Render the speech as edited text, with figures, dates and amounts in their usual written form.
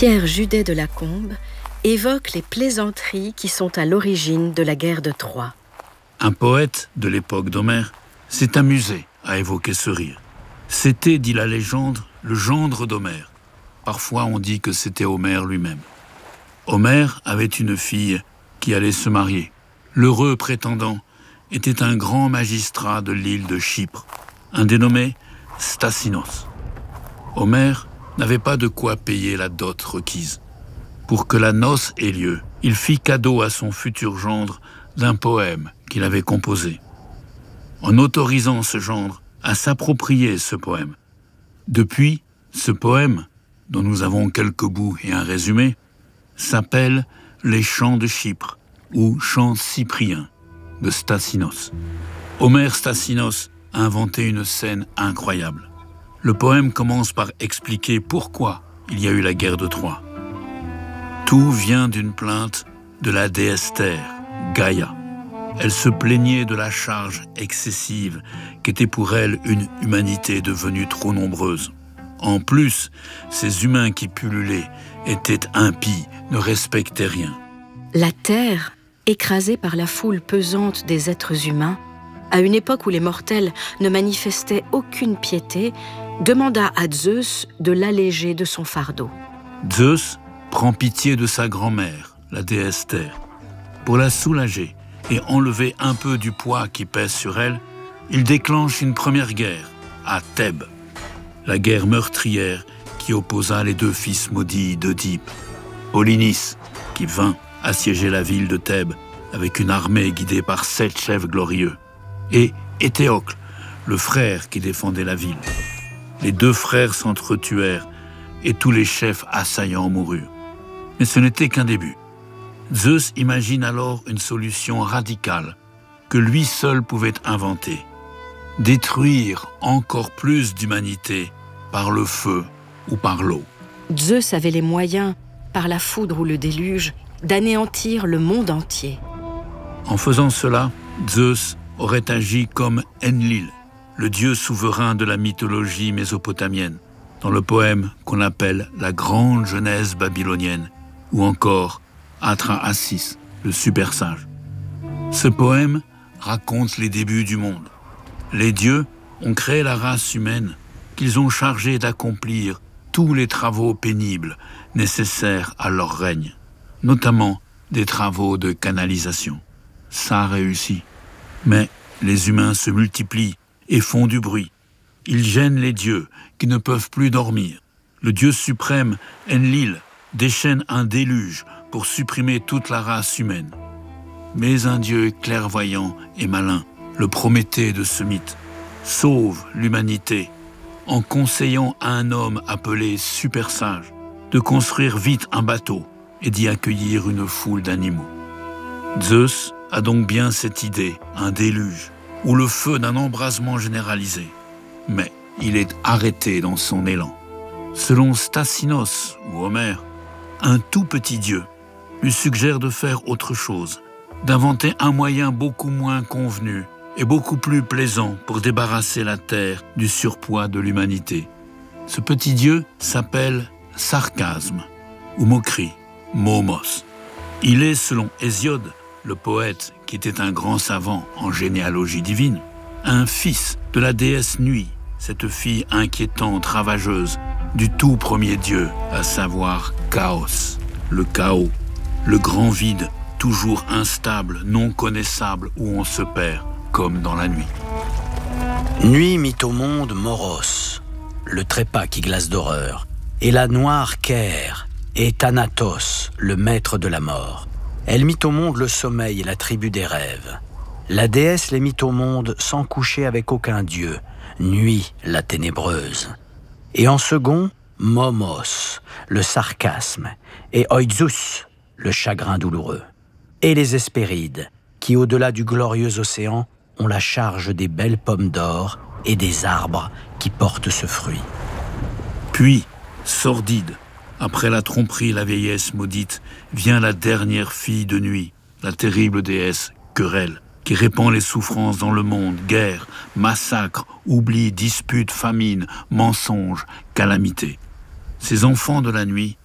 Pierre Judet de Lacombe évoque les plaisanteries qui sont à l'origine de la guerre de Troie. Un poète de l'époque d'Homère s'est amusé à évoquer ce rire. C'était, dit la légende, le gendre d'Homère. Parfois on dit que c'était Homère lui-même. Homère avait une fille qui allait se marier. L'heureux prétendant était un grand magistrat de l'île de Chypre, un dénommé Stasinos. Homère n'avait pas de quoi payer la dot requise. Pour que la noce ait lieu, il fit cadeau à son futur gendre d'un poème qu'il avait composé, en autorisant ce gendre à s'approprier ce poème. Depuis, ce poème, dont nous avons quelques bouts et un résumé, s'appelle « Les chants de Chypre » ou « Chants cypriens » de Stasinos. Homère Stasinos a inventé une scène incroyable. Le poème commence par expliquer pourquoi il y a eu la guerre de Troie. Tout vient d'une plainte de la déesse Terre, Gaïa. Elle se plaignait de la charge excessive qu'était pour elle une humanité devenue trop nombreuse. En plus, ces humains qui pullulaient étaient impies, ne respectaient rien. La Terre, écrasée par la foule pesante des êtres humains, à une époque où les mortels ne manifestaient aucune piété, demanda à Zeus de l'alléger de son fardeau. Zeus prend pitié de sa grand-mère, la déesse Terre. Pour la soulager et enlever un peu du poids qui pèse sur elle, il déclenche une première guerre, à Thèbes. La guerre meurtrière qui opposa les deux fils maudits d'Œdipe. Polynice, qui vint assiéger la ville de Thèbes avec une armée guidée par 7 chefs glorieux, et Éthéocle, le frère qui défendait la ville. Les 2 frères s'entretuèrent et tous les chefs assaillants moururent. Mais ce n'était qu'un début. Zeus imagine alors une solution radicale que lui seul pouvait inventer. Détruire encore plus d'humanité par le feu ou par l'eau. Zeus avait les moyens, par la foudre ou le déluge, d'anéantir le monde entier. En faisant cela, Zeus aurait agi comme Enlil, le dieu souverain de la mythologie mésopotamienne, dans le poème qu'on appelle la Grande Genèse babylonienne, ou encore Atrahasis, le super sage. Ce poème raconte les débuts du monde. Les dieux ont créé la race humaine qu'ils ont chargée d'accomplir tous les travaux pénibles nécessaires à leur règne, notamment des travaux de canalisation. Ça a réussi. Mais les humains se multiplient et font du bruit. Ils gênent les dieux qui ne peuvent plus dormir. Le dieu suprême, Enlil, déchaîne un déluge pour supprimer toute la race humaine. Mais un dieu clairvoyant et malin, le Prométhée de ce mythe, sauve l'humanité en conseillant à un homme appelé super sage de construire vite un bateau et d'y accueillir une foule d'animaux. Zeus a donc bien cette idée, un déluge, ou le feu d'un embrasement généralisé. Mais il est arrêté dans son élan. Selon Stasinos ou Homère, un tout petit dieu lui suggère de faire autre chose, d'inventer un moyen beaucoup moins convenu et beaucoup plus plaisant pour débarrasser la terre du surpoids de l'humanité. Ce petit dieu s'appelle sarcasme ou moquerie, momos. Il est, selon Hésiode, le poète qui était un grand savant en généalogie divine, un fils de la déesse Nuit, cette fille inquiétante, ravageuse, du tout premier dieu, à savoir Chaos, le chaos, le grand vide, toujours instable, non connaissable, où on se perd, comme dans la nuit. Nuit mit au monde Moros, le trépas qui glace d'horreur, et la noire Ker, et Thanatos, le maître de la mort. Elle mit au monde le sommeil et la tribu des rêves. La déesse les mit au monde sans coucher avec aucun dieu, Nuit, la ténébreuse. Et en second, Momos, le sarcasme, et Oïdzus, le chagrin douloureux. Et les Hespérides, qui au-delà du glorieux océan ont la charge des belles pommes d'or et des arbres qui portent ce fruit. Puis, sordide, après la tromperie et la vieillesse maudite, vient la dernière fille de Nuit, la terrible déesse Querelle, qui répand les souffrances dans le monde, guerre, massacre, oubli, disputes, famine, mensonges, calamités. Ces enfants de la nuit